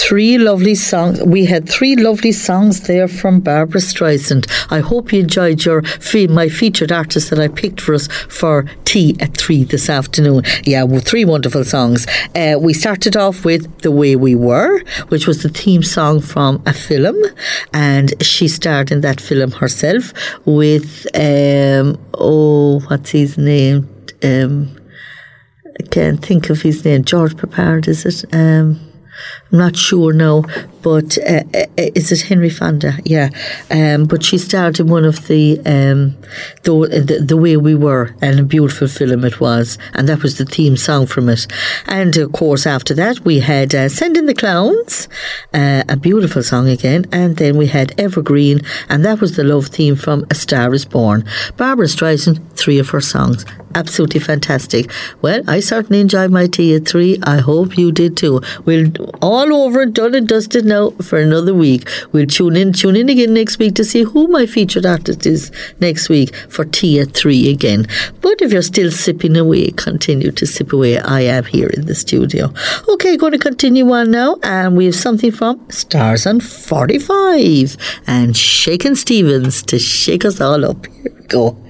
Three lovely songs. We had three lovely songs there from Barbara Streisand. I hope you enjoyed my featured artist that I picked for us for tea at 3 this afternoon. Yeah, well, three wonderful songs. We started off with The Way We Were, which was the theme song from a film, and she starred in that film herself with what's his name? I can't think of his name. George Peppard, is it? I'm not sure now, but is it Henry Fonda? Yeah. But she starred in one of the Way We Were, and a beautiful film it was, and that was the theme song from it. And of course, after that we had Send in the Clowns, a beautiful song again, and then we had Evergreen, and that was the love theme from A Star Is Born. Barbara Streisand, three of her songs, absolutely fantastic. Well, I certainly enjoyed my tea at 3. I hope you did too. We'll all over and done and dusted now for another week. We'll tune in again next week to see who my featured artist is next week for tea at 3 again. But if you're still sipping away, continue to sip away. I am here in the studio. Okay, going to continue on now, and we have something from Stars on 45 and Shakin' Stevens to shake us all up. Here we go.